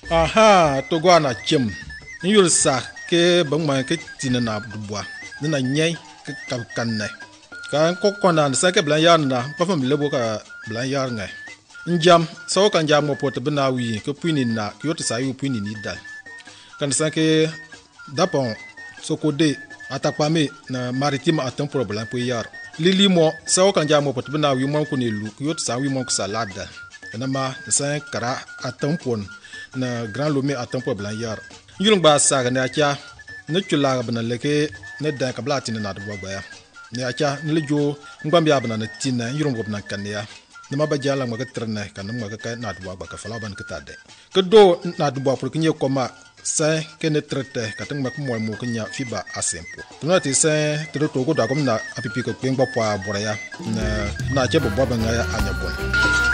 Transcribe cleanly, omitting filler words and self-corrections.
aha to go na chem yul sa ke bang ma ke tin na dubwa na nyai ka kanne ka ko kona sa ke blan yar na pa fam lebo ka blan yar ngai njam so kan jam mo pot bna wi ke puini na ke yot sa yu puini ni dal kan sa ke dapon so ko de atakpa me na maritime atam problem po yar lili mo so kan jam mo pot bna wi mo ko ni lu ke yot sa wi mo ko salada na ma sa kara atam pon na grand lome atam problem yar yulung ba sa ga na kya na chula bna leke na da ka blati na do gba ya ne acha ne jo ngbam ya bna na tinna yulung bna kan ya na ma ba jala ma ga trene kan ma ga na do gba ka fala ban ka tade ke do na do pour que nye koma sa ke ne trete ka tang ma ko mo ko nya fiba asempo tuna ti sa to ko da ko na apipi ko ngba po abora ya na che bo ba nga ya anya bon